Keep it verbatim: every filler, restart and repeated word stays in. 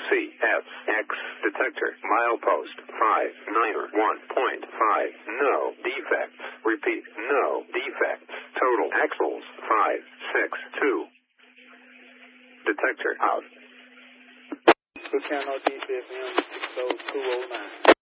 C F X detector milepost five nine one point five. No defects. Repeat, no defects. Total axles five six two. Detector out. Good channel D C F M six oh two oh nine.